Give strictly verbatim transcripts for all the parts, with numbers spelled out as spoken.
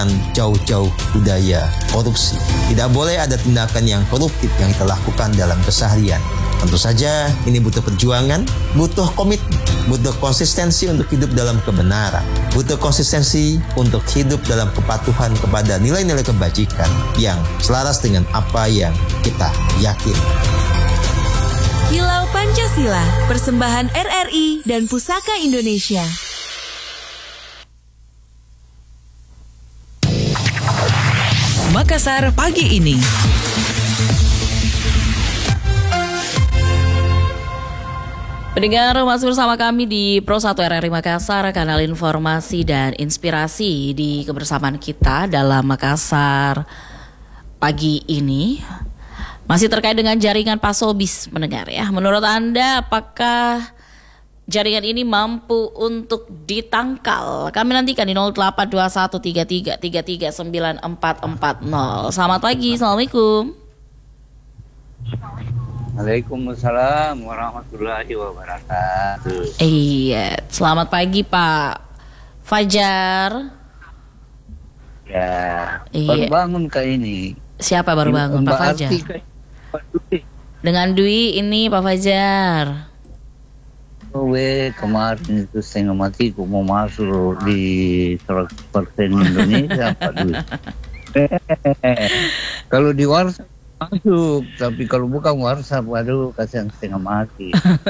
meninggalkan jauh-jauh budaya korupsi. Tidak boleh ada tindakan yang koruptif yang kita lakukan dalam keseharian. Tentu saja ini butuh perjuangan, butuh komitmen, butuh konsistensi untuk hidup dalam kebenaran, butuh konsistensi untuk hidup dalam kepatuhan kepada nilai-nilai kebajikan yang selaras dengan apa yang kita yakini. Kilau Pancasila, persembahan R R I dan Pusaka Indonesia. Makassar pagi ini. Pendengar, masih bersama kami di Pro satu R R I Makassar, kanal informasi dan inspirasi di kebersamaan kita dalam Makassar pagi ini. Masih terkait dengan jaringan Pasobis, mendengar ya. Menurut Anda, apakah jaringan ini mampu untuk ditangkal? Kami nantikan di nol delapan dua satu tiga tiga tiga tiga sembilan empat empat nol. Selamat pagi, Assalamualaikum. Waalaikumsalam warahmatullahi wabarakatuh. Iya, selamat pagi Pak Fajar. Ya, Iya. baru bangun kak ini. Siapa baru bangun, Pak Fajar? Dengan Dwi ini Pak Fajar. Oh, we, kemarin itu setengah mati aku mau masuk di seratus persen Indonesia Pak Dwi. Kalau di WhatsApp masuk, tapi kalau bukan WhatsApp, waduh kasihan setengah mati.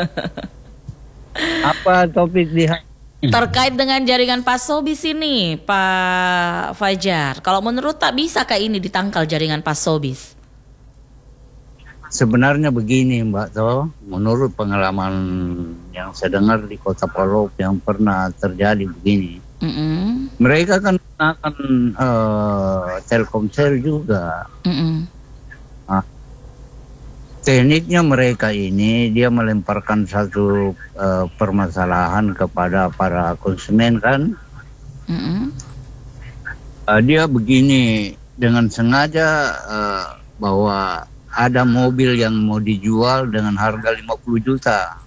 Apa topik di Terkait dengan jaringan Pasobis ini, Pak Fajar. Kalau menurut tak bisa kah ini ditangkal jaringan Pasobis? Sebenarnya begini Mbak Toh, menurut pengalaman yang saya dengar di Kota Palop yang pernah terjadi begini. Mm-mm. Mereka kan menggunakan uh, Telkomsel juga. Mm-mm. Tekniknya mereka ini dia melemparkan satu uh, permasalahan kepada para konsumen kan. Mm-hmm. Uh, dia begini dengan sengaja uh, bahwa ada mobil yang mau dijual dengan harga lima puluh juta.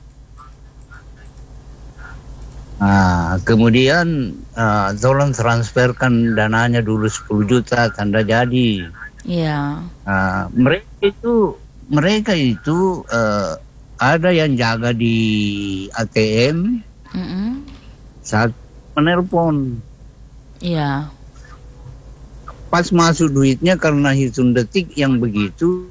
Nah, kemudian uh, tolong transferkan dananya dulu sepuluh juta tanda jadi. Iya. Yeah. Uh, mereka itu Mereka itu uh, ada yang jaga di A T M mm-hmm. saat menelpon. Iya. Pas masuk duitnya karena hitung detik yang begitu,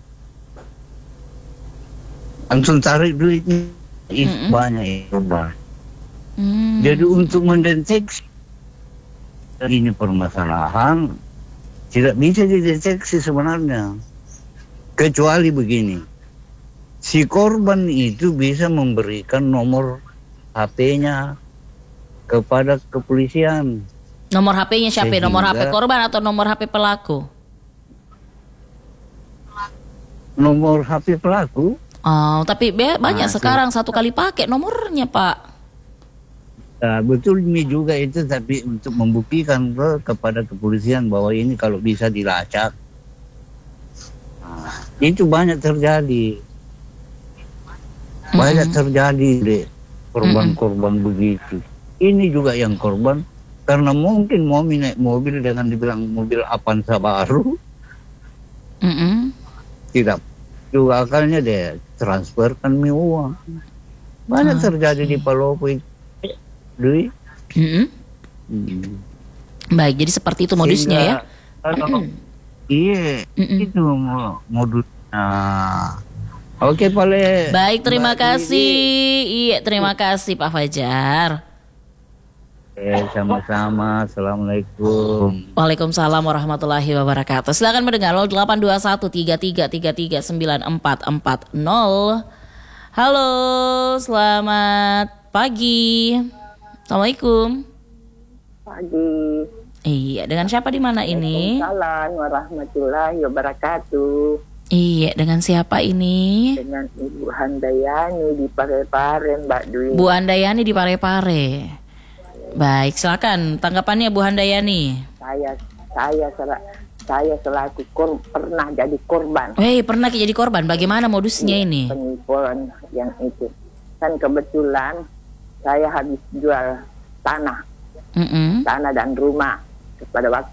langsung tarik duitnya. Itu mm-hmm. banyak itu bang. Mm. Jadi untuk mendeteksi ini permasalahan tidak bisa dideteksi sebenarnya. Kecuali begini, si korban itu bisa memberikan nomor H P-nya kepada kepolisian. Nomor H P-nya siapa? Sehingga, nomor H P korban atau nomor H P pelaku? Nomor H P pelaku. Oh, tapi be- banyak nah, sekarang satu kali pakai nomornya Pak. Nah, betul ini juga itu, tapi untuk membuktikan ke, kepada kepolisian bahwa ini kalau bisa dilacak. Nah, itu banyak terjadi, banyak mm-hmm. terjadi deh korban-korban mm-hmm. begitu. Ini juga yang korban karena mungkin mau naik mobil dengan dibilang mobil Avanza baru, mm-hmm. tidak juga akalnya deh transferkan mi uang. Banyak oh, terjadi okay. di Palopo itu, Dwi. Mm-hmm. Hmm. Baik, jadi seperti itu modusnya. Sehingga, ya. Kalau, Iya, Mm-mm. itu modusnya. Oke, Pale. Baik, terima Mbak kasih. Didi. Iya, terima kasih Pak Fajar. Eh, sama-sama. Assalamualaikum. Waalaikumsalam warahmatullahi wabarakatuh. Silakan mendengar nol delapan dua satu tiga tiga tiga tiga sembilan empat empat nol. Halo, selamat pagi. Assalamualaikum. Pagi. Iya, dengan siapa di mana ini? Waalaikumsalam warahmatullahi wabarakatuh. Iya, dengan siapa ini? Dengan Ibu Handayani di Parepare, Mbak Dwi. Bu Handayani di Parepare. Baik, silakan tanggapannya Bu Handayani. Saya saya saya selaku kor, pernah jadi korban. Hei, pernah jadi korban. Bagaimana modusnya ya, ini? Penipuan yang itu. Kan kebetulan saya habis jual tanah, Mm-mm. tanah dan rumah. Pada waktu